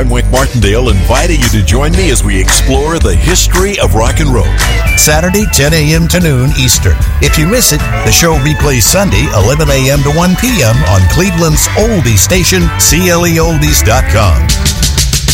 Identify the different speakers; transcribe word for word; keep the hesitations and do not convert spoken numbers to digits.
Speaker 1: Wick Martindale, inviting you to join me as we explore the history of rock and roll.
Speaker 2: Saturday, ten a.m. to noon Eastern. If you miss it, the show replays Sunday, eleven a.m. to one p.m. on Cleveland's oldie station, C L E oldies dot com.